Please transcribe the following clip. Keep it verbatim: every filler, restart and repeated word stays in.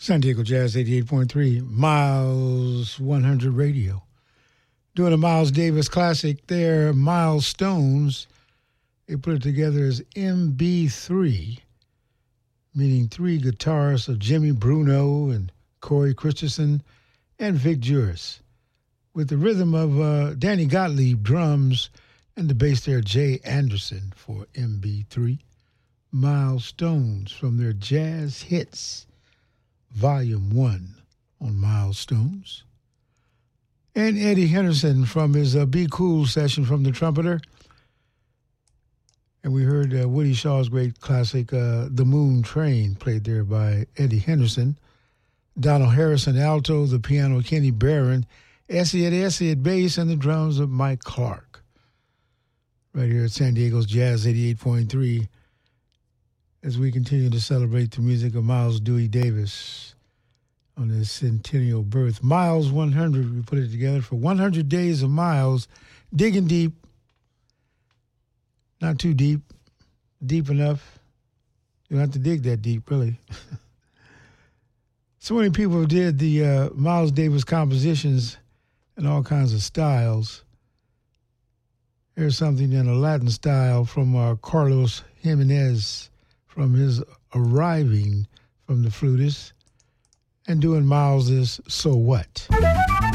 San Diego Jazz eighty-eight point three, Miles one hundred Radio. Doing a Miles Davis classic there, Milestones. They put it together as M B three, meaning three guitarists of Jimmy Bruno and Corey Christensen and Vic Juris, with the rhythm of uh, Danny Gottlieb drums and the bass there, Jay Anderson for M B three. Milestones from their Jazz Hits, Volume one on Milestones. And Eddie Henderson from his uh, Be Cool session from the trumpeter. And we heard uh, Woody Shaw's great classic, uh, The Moon Train, played there by Eddie Henderson. Donald Harrison, alto, the piano, Kenny Barron, Essie at Essie at bass, and the drums of Mike Clark. Right here at San Diego's Jazz eighty-eight point three, as we continue to celebrate the music of Miles Dewey Davis on his centennial birth. Miles one hundred, we put it together for one hundred days of Miles, digging deep, not too deep, deep enough. You don't have to dig that deep, really. So many people did the uh, Miles Davis compositions in all kinds of styles. Here's something in a Latin style from uh, Carlos Jimenez, from his Arriving from the flutist, and doing Miles's So What?